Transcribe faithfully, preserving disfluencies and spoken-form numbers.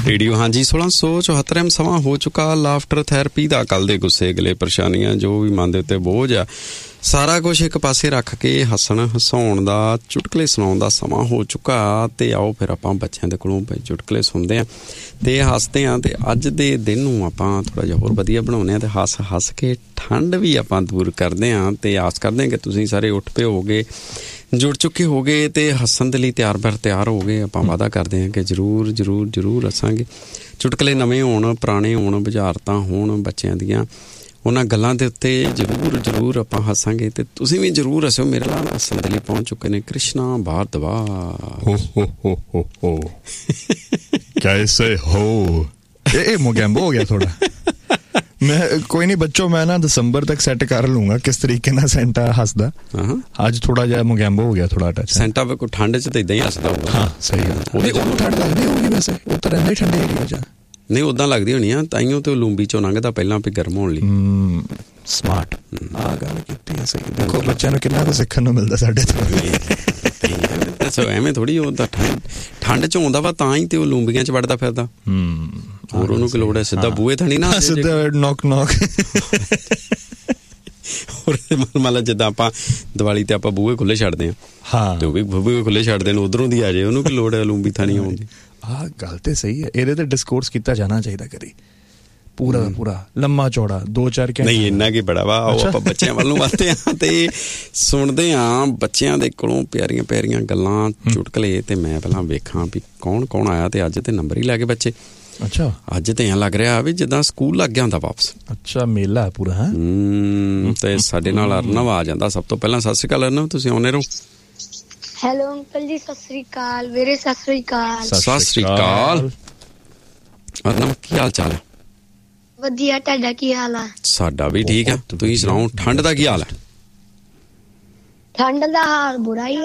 Radio. ਹਾਂਜੀ, ਸੋਲਾਂ ਸੌ ਚੁਹੱਤਰਵਾਂ ਸਮਾਂ ਹੋ ਚੁੱਕਾ ਲਾਫਟਰ ਥੈਰੇਪੀ ਦਾ। ਕੱਲ ਦੇ ਗੁੱਸੇ ਗਲੇ ਪਰੇਸ਼ਾਨੀਆਂ ਜੋ ਵੀ ਮਨ ਦੇ ਉੱਤੇ ਬੋਝ ਆ, ਸਾਰਾ ਕੁਛ ਇੱਕ ਪਾਸੇ ਰੱਖ ਕੇ ਹੱਸਣ ਹਸਾਉਣ ਦਾ, ਚੁਟਕਲੇ ਸੁਣਾਉਣ ਦਾ ਸਮਾਂ ਹੋ ਚੁੱਕਾ। ਤੇ ਆਓ ਫਿਰ ਆਪਾਂ ਬੱਚਿਆਂ ਦੇ ਕੋਲੋਂ ਚੁਟਕਲੇ ਸੁਣਦੇ ਹਾਂ ਤੇ ਹੱਸਦੇ ਹਾਂ। ਤੇ ਅੱਜ ਦੇ ਦਿਨ ਨੂੰ ਆਪਾਂ ਥੋੜ੍ਹਾ ਜਿਹਾ ਹੋਰ ਵਧੀਆ ਬਣਾਉਂਦੇ ਹਾਂ ਤੇ ਹੱਸ ਹੱਸ ਕੇ ਠੰਡ ਵੀ ਆਪਾਂ ਦੂਰ ਕਰਦੇ ਹਾਂ। ਤੇ ਆਸ ਕਰਦੇ ਹਾਂ ਕਿ ਤੁਸੀਂ ਸਾਰੇ ਉੱਠ ਪਏ ਹੋਗੇ, ਜੁੜ ਚੁੱਕੇ ਹੋ ਗਏ ਤੇ ਹੱਸਣ ਦੇ ਲਈ ਤਿਆਰ ਬਰ ਤਿਆਰ ਹੋ ਗਏ। ਆਪਾਂ ਵਾਅਦਾ ਕਰਦੇ ਹਾਂ ਕਿ ਜ਼ਰੂਰ ਜ਼ਰੂਰ ਜ਼ਰੂਰ ਹੱਸਾਂਗੇ। ਚੁਟਕਲੇ ਨਵੇਂ ਹੋਣ, ਪੁਰਾਣੇ ਹੋਣ, ਬੁਝਾਰਤਾਂ ਹੋਣ ਬੱਚਿਆਂ ਦੀਆਂ, ਉਹਨਾਂ ਗੱਲਾਂ ਦੇ ਉੱਤੇ ਜ਼ਰੂਰ ਜ਼ਰੂਰ ਆਪਾਂ ਹੱਸਾਂਗੇ। ਤੇ ਤੁਸੀਂ ਵੀ ਜ਼ਰੂਰ ਹੱਸਿਓ। ਮੇਰੇ ਨਾਲ ਹੱਸਣ ਦੇ ਲਈ ਪਹੁੰਚ ਚੁੱਕੇ ਨੇ ਕ੍ਰਿਸ਼ਨਾ ਭਾਰਦਵਾਜ। ਕੈਸੇ ਹੋ? ਇਹ ਮੋਗੈਂਬੋ ਹੋ ਗਿਆ ਥੋੜਾ। ਮੈਂ ਕੋਈ ਨਹੀਂ ਬੱਚੋ, ਮੈਂ ਨਾ ਦਸੰਬਰ ਤੱਕ ਸੈੱਟ ਕਰ ਲੂੰਗਾ ਕਿਸ ਤਰੀਕੇ ਨਾਲ ਸੈਂਟਾ ਹੱਸਦਾ। ਅੱਜ ਥੋੜਾ ਜਿਹਾ ਮੋਗੈਂਬੋ ਹੋ ਗਿਆ ਥੋੜਾ ਟੱਚ। ਸੈਂਟਾ ਕੋਈ ਠੰਡ ਚ ਤਾਂ ਇਦਾਂ ਹੀ ਹੱਸਦਾ ਹੋਊਗਾ। ਹਾਂ ਸਹੀ ਗੱਲ। ਉਹਨੂੰ ਠੰਡ ਲੱਗਦੀ ਹੋਊਗੀ ਵੈਸੇ, ਉਹ ਤਾਂ ਰਹਿੰਦੇ ਠੰਡੇ ਏਰੀਆ ਚ। ਨਹੀਂ ਉੱਦਾਂ ਲੱਗਦੀ ਹੋਣੀ ਆ, ਤਾਈਓ ਤੇ ਉਹ ਲੂੰਬੀ ਚੋਂ ਲੰਘਦਾ ਪਹਿਲਾਂ ਵੀ ਗਰਮ ਹੋਣ ਲਈ। ਸਮਾਰਟ ਆ ਗੱਲ ਕੀਤੀ ਸਹੀ। ਦੇਖੋ ਬੱਚਿਆਂ ਨੂੰ ਕਿੰਨਾ ਕੁ ਸਿੱਖਣ ਨੂੰ ਮਿਲਦਾ ਸਾਡੇ ਤੋਂ। ਐਵੇਂ ਥੋੜੀ ਉਹ ਤਾਂ ਠੰਡ ਠੰਡ ਚ ਆਉਂਦਾ ਵਾ ਤਾਂ ਹੀ ਤੇ ਉਹ ਲੂੰਬੀਆਂ ਚ ਵੜਦਾ ਫਿਰਦਾ। ਹੋਰ ਉਹਨੂੰ ਕੀ ਲੋੜ ਹੈ? ਸਿੱਧਾ ਬੂਹੇ ਥਣੀ ਨਾ ਸਿੱਧਾ ਨੌਕ ਨੌਕ। ਹੋਰ ਮੰਨ ਲਾ ਜਿੱਦਾਂ ਆਪਾਂ ਦੀਵਾਲੀ ਤੇ ਆਪਾਂ ਬੂਹੇ ਖੁੱਲੇ ਛੱਡਦੇ ਹਾਂ, ਤੇ ਉਹ ਵੀ ਬੂਹੇ ਖੁੱਲੇ ਛੱਡਦੇ ਨੇ, ਉਧਰੋਂ ਦੀ ਆ ਜਾਏ, ਉਹਨੂੰ ਕੀ ਲੋੜ ਹੈ ਲੂੰਬੀ ਥਣੀ ਆਉਣ ਦੀ? ਆਹ ਗੱਲ ਤੇ ਸਹੀ ਹੈ। ਇਹਦੇ ਤੇ ਡਿਸਕੋਰਸ ਕੀਤਾ ਜਾਣਾ ਚਾਹੀਦਾ ਕਰੀ, ਪੂਰਾ ਪੂਰਾ ਲੰਮਾ ਚੌੜਾ ਦੋ ਚਾਰ ਘੰਟੇ। ਨਹੀਂ ਇੰਨਾ ਕੀ ਬੜਾ ਵਾ। ਉਹ ਆਪਾਂ ਬੱਚਿਆਂ ਵੱਲ ਨੂੰ ਵੱਧਦੇ ਹਾਂ ਤੇ ਸੁਣਦੇ ਹਾਂ ਬੱਚਿਆਂ ਦੇ ਕੋਲੋਂ ਪਿਆਰੀਆਂ ਪਿਆਰੀਆਂ ਗੱਲਾਂ, ਚੁਟਕਲੇ। ਤੇ ਮੈਂ ਪਹਿਲਾਂ ਵੇਖਾਂ ਵੀ ਕੌਣ ਕੌਣ ਆਇਆ। ਤੇ ਅੱਜ ਤੇ ਨੰਬਰ ਹੀ ਲੈ ਕੇ ਬੱਚੇ। ਅੱਛਾ, ਅੱਜ ਤੇ ਐਂ ਲੱਗ ਰਿਹਾ ਵੀ ਜਿੱਦਾਂ ਸਕੂਲ ਲੱਗ ਗਿਆ ਹੁੰਦਾ ਵਾਪਸ। ਅੱਛਾ, ਮੇਲਾ ਪੂਰਾ ਹੈ। ਹਮ ਤੇ ਸਾਡੇ ਨਾਲ ਅਰਨਵ ਆ ਜਾਂਦਾ। ਸਭ ਤੋਂ ਪਹਿਲਾਂ ਸਤਿ ਸ਼੍ਰੀ ਅਕਾਲ ਅਰਨਵ, ਤੁਸੀਂ ਆਉਂਦੇ ਰਹੋ। ਹੈਲੋ ਅੰਕਲ ਜੀ, ਸਤਿ ਸ੍ਰੀ ਅਕਾਲ। ਵੀਰੇ ਸਤਿ ਸ੍ਰੀ ਅਕਾਲ। ਸਤਿ ਸ੍ਰੀ ਅਕਾਲ ਅਰਨਵ, ਕੀ ਹਾਲ ਚਾਲ ਹੈ? ਵਧੀਆ, ਤੁਹਾਡਾ ਕੀ ਹਾਲ ਆ? ਸਾਡਾ ਵੀ ਠੀਕ ਹੈ। ਤੁਸੀਂ ਸੁਣਾਓ, ਠੰਡ ਦਾ ਕੀ ਹਾਲ ਹੈ? ਠੰਡ ਦਾ ਹਾਲ ਬੁਰਾ ਹੀ